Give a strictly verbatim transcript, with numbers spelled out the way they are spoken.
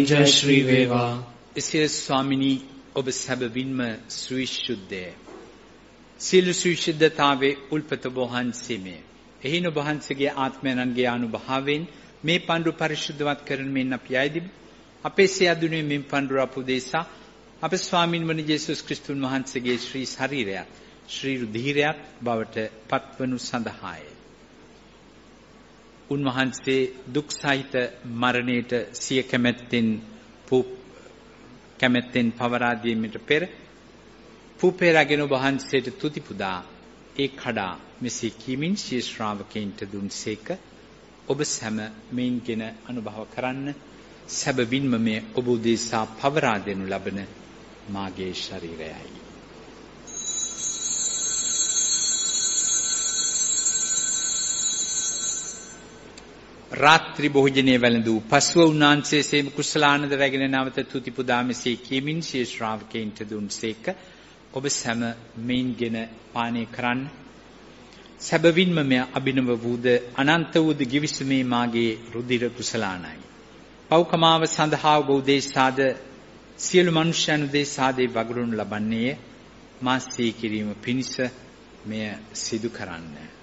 ජය ශ්‍රී වේවා. එසේ ස්වාමිනී ඔබ සැබවින්ම සවිශුද්ධය. සියලු සවිශුද්ධතාවේ උල්පත ඔබ වහන්සේමය. එහින ඔබ වහන්සේගේ ආත්මයන්ගේ අනුභවයෙන් මේ පඬුර පරිශුද්ධවත් කරන මෙන් අපි ආයදිමු. අපේ සියදුනේ මෙන් පඬුර අපුදේසා අපේ ස්වාමින් වන යේසුස් ක්‍රිස්තුන් වහන්සේගේ ශ්‍රී ශරීරයත් ශ්‍රී රුධිරයත් බවට පත්වනු සඳහාය. උන්වහන්සේ දුක් සහිත මරණයට සිය කැමැත්තෙන් කැමැත්තෙන් පවරා දීමට පෙර පුපේරගෙන වහන්සේට තුති පුදා ඒ කඩා මෙසේ කීමින් ශී ශ්‍රාවකයන්ට දුන්සේක. ඔබ සැම මෙයින්ගෙන අනුභව කරන්න. සැබවින්ම මේ ඔබ උදෙසා පවරා දෙනු ලබන මාගේ ශරීරයයි. රාත්‍රී භෝජනයේ වැළඳූ පස්ව උන්වහන්සේ සේම කුසලානන්ද රැගෙන නැවත තුති පුදා මෙසේ කීමින් ශී ශ්‍රාවකයන්ට දුන්සේක. ඔබ සැම මෙයින්ගෙන පානය කරන්න. සැබවින්ම මෙය අභිනව වූද අනන්ත වූද ගිවිසුමේ මාගේ රුධිර කුසලානයි. පෞකමාව සඳහා ඔබ උදෙසාද සියලු මනුෂ්‍යයන් උදෙසාද වගුරුන් ලබන්නේය. මා සිහි කිරීම පිණිස මෙය සිදු කරන්න.